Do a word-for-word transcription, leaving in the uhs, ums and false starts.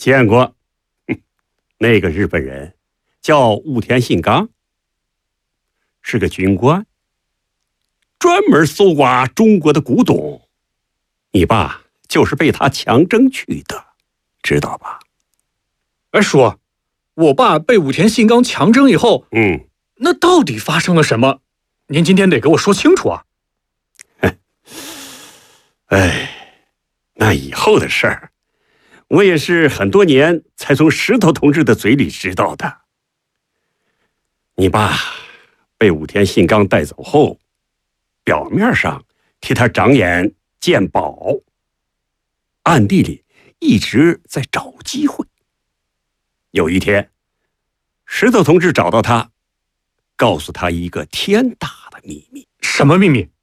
见过。那个日本人叫雾田信纲，是个军官，专门搜刮中国的古董。你爸就是被他强征去的，知道吧？ 哎，叔，我爸被武田信纲强征以后， 嗯， 那到底发生了什么？您今天得给我说清楚啊！ 哎，那以后的事儿，我也是很多年才从石头同志的嘴里知道的。你爸被武田信纲带走后，表面上替他长眼鉴宝，暗地里一直在找机会。有一天，石头同志找到他，告诉他一个天大的秘密。 什么秘密？